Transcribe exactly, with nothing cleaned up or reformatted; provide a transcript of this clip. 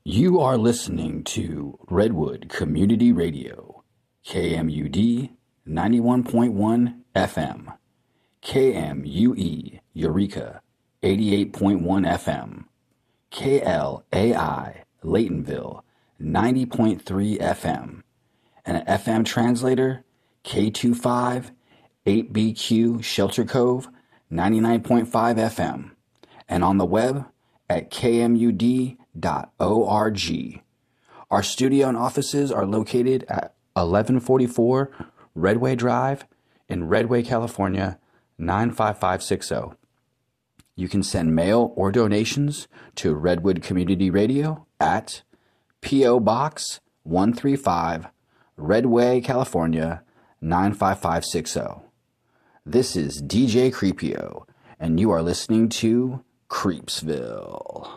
You are listening to Redwood Community Radio, K M U D ninety-one point one F M, K M U E Eureka eighty-eight point one F M, K L A I Laytonville ninety point three F M, and an F M translator K twenty-five eight B Q Shelter Cove ninety-nine point five F M, and on the web at K M U D dot org. Our studio and offices are located at eleven forty-four Redway Drive in Redway, California, nine five five six zero. You can send mail or donations to Redwood Community Radio at P O. Box one thirty-five, Redway, California, nine five five six zero. This is D J Creepio, and you are listening to Creepsville.